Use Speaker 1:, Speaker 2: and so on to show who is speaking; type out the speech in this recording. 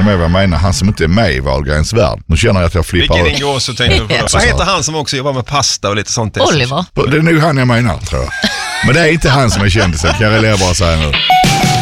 Speaker 1: ni med vad jag menar? Han som inte är med i Wahlgrens värld. Nu känner jag att jag flippar
Speaker 2: ut. Vilken Ingrosso tänker du på? Vad heter han som också jobbar med pasta och lite sånt?
Speaker 3: Oliver.
Speaker 1: Det är nog han jag menar, tror jag. Men det är inte han som är kändisen, kan jag bara säga nu.